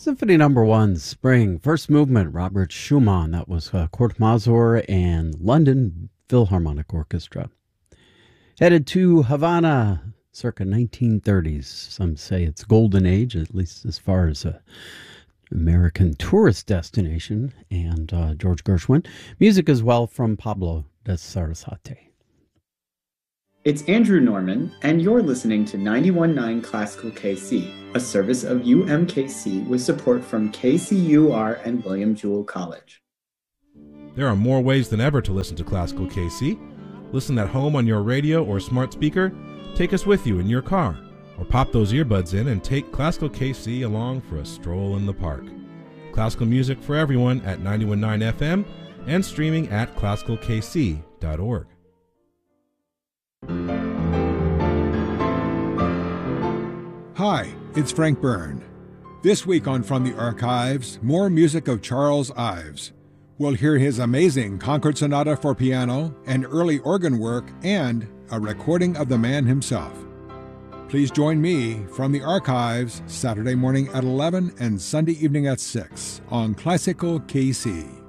Symphony Number One, Spring, First Movement, Robert Schumann. That was Kurt Masur and London Philharmonic Orchestra. Headed to Havana, circa 1930s. Some say it's golden age, at least as far as American tourist destination. And George Gershwin. Music as well from Pablo de Sarasate. It's Andrew Norman, and you're listening to 91.9 Classical KC, a service of UMKC with support from KCUR and William Jewell College. There are more ways than ever to listen to Classical KC. Listen at home on your radio or smart speaker, take us with you in your car, or pop those earbuds in and take Classical KC along for a stroll in the park. Classical music for everyone at 91.9 FM and streaming at classicalkc.org. Hi, it's Frank Byrne. This week on From the Archives, more music of Charles Ives. We'll hear his amazing Concord Sonata for piano and early organ work and a recording of the man himself. Please join me from the Archives Saturday morning at 11 and Sunday evening at 6 on Classical KC.